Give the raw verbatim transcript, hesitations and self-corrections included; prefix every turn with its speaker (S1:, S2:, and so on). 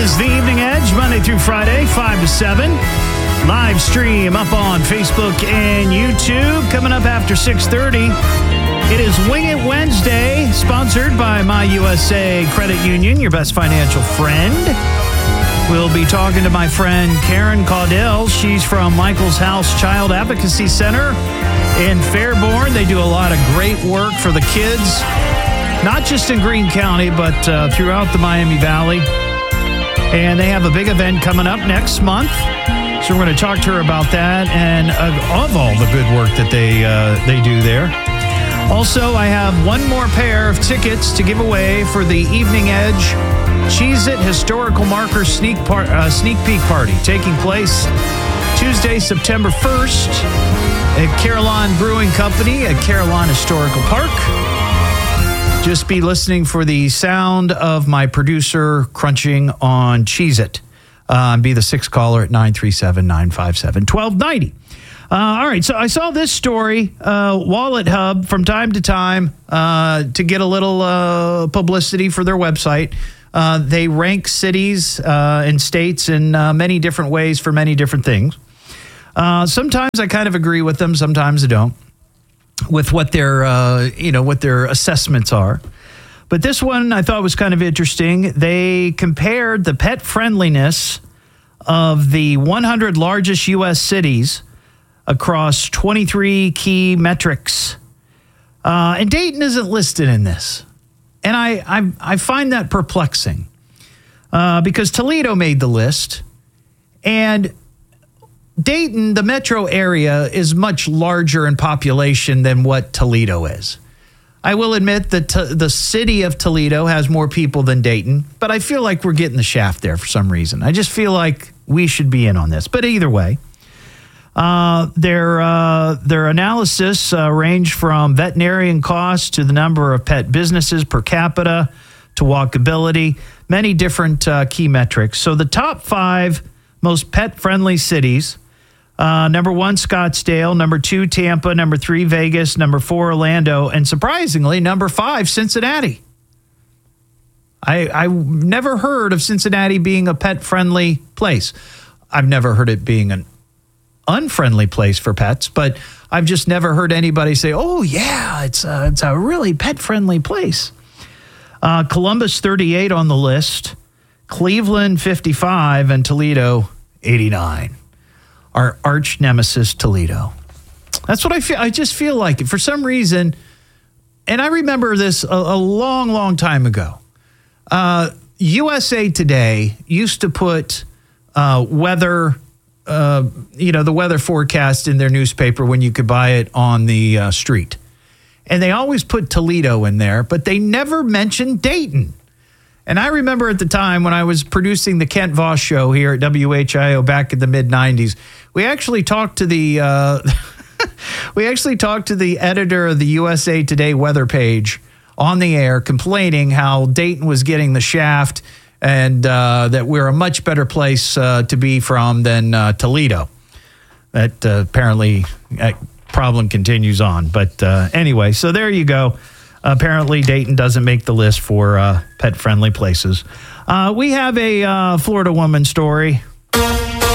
S1: is the Evening Edge, Monday through Friday, five to seven. Live stream up on Facebook and YouTube. Coming up after six thirty, it is Wing It Wednesday, sponsored by My U S A Credit Union, your best financial friend. We'll be talking to my friend Karen Caudell. She's from Michael's House Child Advocacy Center in Fairborn. They do a lot of great work for the kids, not just in Greene County, but uh, throughout the Miami Valley. And they have a big event coming up next month. So we're going to talk to her about that and uh, of all the good work that they uh, they do there. Also, I have one more pair of tickets to give away for the Evening Edge Cheez-It Historical Marker Sneak par- uh, Sneak Peek Party, taking place Tuesday, September first at Carillon Brewing Company at Carillon Historical Park. Just be listening for the sound of my producer crunching on Cheez-It. Uh, be the sixth caller at nine three seven, nine five seven, one two nine zero. Uh, all right, so I saw this story, uh, Wallet Hub, from time to time uh, to get a little uh, publicity for their website. Uh, they rank cities uh, and states in uh, many different ways for many different things. Uh, sometimes I kind of agree with them, sometimes I don't, with what their uh, you know what their assessments are. But this one I thought was kind of interesting. They compared the pet friendliness of the one hundred largest U S cities across twenty-three key metrics. Uh, and Dayton isn't listed in this. And I, I, I find that perplexing uh, because Toledo made the list. And Dayton, the metro area, is much larger in population than what Toledo is. I will admit that t- the city of Toledo has more people than Dayton, but I feel like we're getting the shaft there for some reason. I just feel like we should be in on this. But either way, uh, their uh, their analysis uh, ranged from veterinarian costs to the number of pet businesses per capita to walkability, many different uh, key metrics. So the top five most pet-friendly cities: Uh, number one, Scottsdale. Number two, Tampa. Number three, Vegas. Number four, Orlando. And surprisingly, number five, Cincinnati. I, I've never heard of Cincinnati being a pet-friendly place. I've never heard it being an unfriendly place for pets, but I've just never heard anybody say, oh, yeah, it's a, it's a really pet-friendly place. Uh, Columbus, thirty-eight on the list. Cleveland, fifty-five. And Toledo, eighty-nine. Our arch nemesis, Toledo. That's what I feel. I just feel like it for some reason. And I remember this a, a long, long time ago. Uh, U S A Today used to put uh, weather, uh, you know, the weather forecast in their newspaper when you could buy it on the uh, street. And they always put Toledo in there, but they never mentioned Dayton. And I remember at the time when I was producing the Kent Voss show here at W H I O back in the mid nineties, we actually talked to the uh, we actually talked to the editor of the U S A Today weather page on the air, complaining how Dayton was getting the shaft and uh, that we're a much better place uh, to be from than uh, Toledo. That uh, apparently that problem continues on. But uh, anyway, so there you go. Apparently, Dayton doesn't make the list for uh, pet-friendly places. Uh, we have a uh, Florida woman story